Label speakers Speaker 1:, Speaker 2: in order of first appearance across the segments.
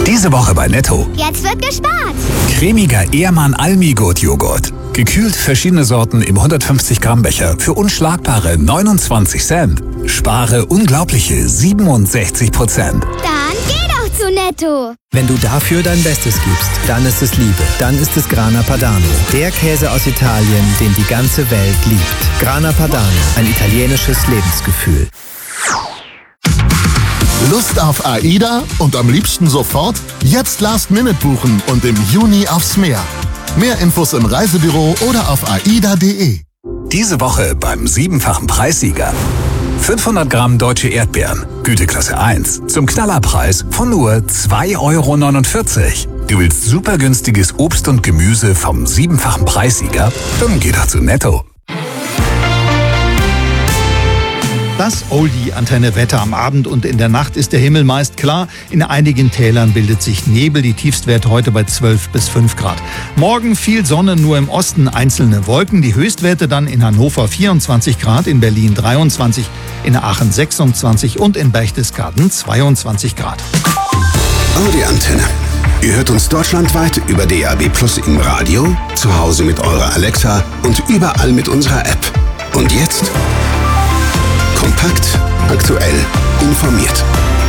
Speaker 1: Diese Woche bei Netto.
Speaker 2: Jetzt wird gespart.
Speaker 1: Cremiger Ehrmann Almi-Gut-Joghurt. Gekühlt verschiedene Sorten im 150 Gramm Becher für unschlagbare 29 Cent. Spare unglaubliche 67%.
Speaker 2: Dann geh doch zu Netto.
Speaker 3: Wenn du dafür dein Bestes gibst, dann ist es Liebe. Dann ist es Grana Padano. Der Käse aus Italien, den die ganze Welt liebt. Grana Padano, ein italienisches Lebensgefühl.
Speaker 4: Lust auf AIDA und am liebsten sofort? Jetzt Last Minute buchen und im Juni aufs Meer. Mehr Infos im Reisebüro oder auf aida.de.
Speaker 1: Diese Woche beim 7-fachen Preissieger. 500 Gramm deutsche Erdbeeren, Güteklasse 1, zum Knallerpreis von nur 2,49 €. Du willst super günstiges Obst und Gemüse vom 7-fachen Preissieger? Dann geh doch zu Netto.
Speaker 5: Das Oldie-Antenne-Wetter am Abend und in der Nacht ist der Himmel meist klar. In einigen Tälern bildet sich Nebel. Die Tiefstwerte heute bei 12 bis 5 Grad. Morgen viel Sonne, nur im Osten einzelne Wolken. Die Höchstwerte dann in Hannover 24 Grad, in Berlin 23, in Aachen 26 und in Berchtesgaden 22 Grad.
Speaker 6: Audi-Antenne. Ihr hört uns deutschlandweit über DAB+ im Radio, zu Hause mit eurer Alexa und überall mit unserer App. Und jetzt kompakt, aktuell, informiert.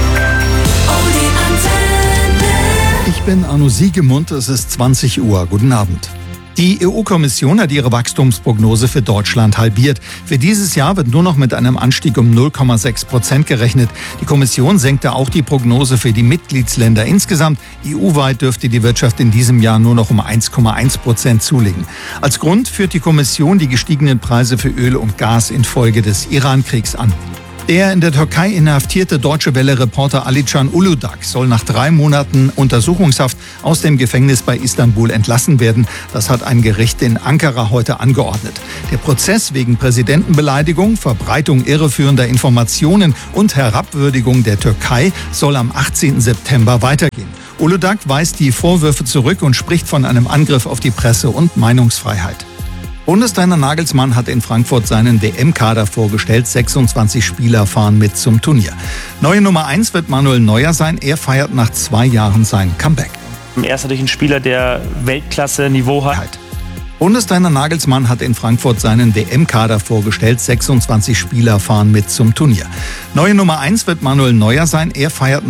Speaker 5: Ich bin Arno Siegemund, es ist 20 Uhr. Guten Abend. Die EU-Kommission hat ihre Wachstumsprognose für Deutschland halbiert. Für dieses Jahr wird nur noch mit einem Anstieg um 0,6% gerechnet. Die Kommission senkte auch die Prognose für die Mitgliedsländer insgesamt. EU-weit dürfte die Wirtschaft in diesem Jahr nur noch um 1,1% zulegen. Als Grund führt die Kommission die gestiegenen Preise für Öl und Gas infolge des Iran-Kriegs an. Der in der Türkei inhaftierte Deutsche Welle-Reporter Alican Uludağ soll nach 3 Monaten Untersuchungshaft aus dem Gefängnis bei Istanbul entlassen werden. Das hat ein Gericht in Ankara heute angeordnet. Der Prozess wegen Präsidentenbeleidigung, Verbreitung irreführender Informationen und Herabwürdigung der Türkei soll am 18. September weitergehen. Uludağ weist die Vorwürfe zurück und spricht von einem Angriff auf die Presse- und Meinungsfreiheit. Bundestrainer Nagelsmann hat in Frankfurt seinen WM-Kader vorgestellt. 26 Spieler fahren mit zum Turnier. Neue Nummer 1 wird Manuel Neuer sein. Er feiert nach 2 Jahren sein Comeback.
Speaker 7: Er ist natürlich ein Spieler, der Weltklasse-Niveau hat.
Speaker 5: Bundestrainer Nagelsmann hat in Frankfurt seinen WM-Kader vorgestellt. 26 Spieler fahren mit zum Turnier. Neue Nummer 1 wird Manuel Neuer sein. Er feiert